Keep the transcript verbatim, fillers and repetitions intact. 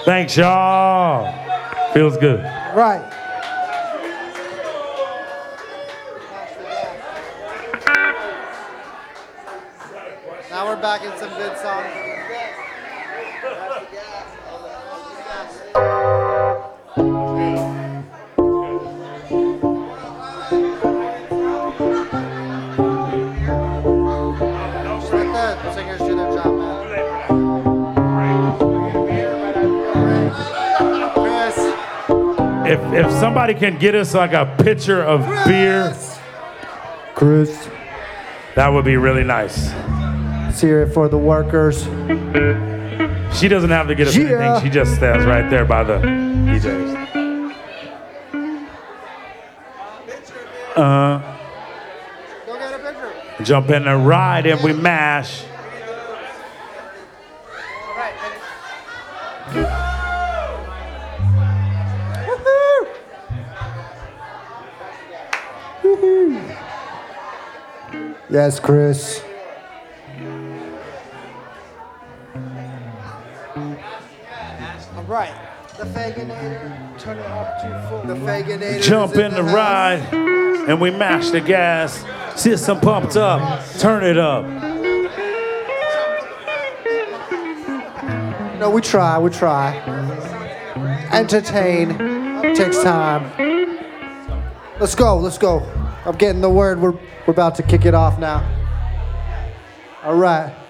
Thanks, y'all. Feels good. Right. Now we're back in some good songs. Let the singers do their job, man. Chris. If if somebody can get us like a pitcher of beer, Chris. that would be really nice. Let's hear it for the workers. She doesn't have to get us Yeah. anything. She just stands right there by the D Js. Uh, Go get a picture. jump in the ride and we mash. All right. Yes, Chris. All right. The Faginator. Turn it up to full. The Faginator. Jump in the ride and we mash the gas. System pumped up. Turn it up. No, we try, we try. Entertain. Takes time. Let's go, let's go. I'm getting the word. We're, we're about to kick it off now. All right.